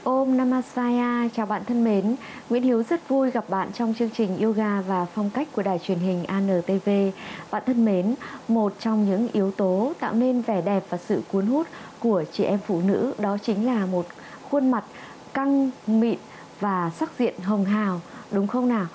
Om Namah Shivaya, chào bạn thân mến. Nguyễn Hiếu rất vui gặp bạn trong chương trình Yoga và Phong cách của đài truyền hình ANTV. Bạn thân mến, một trong những yếu tố tạo nên vẻ đẹp và sự cuốn hút của chị em phụ nữ đó chính là một khuôn mặt căng mịn và sắc diện hồng hào, đúng không nào?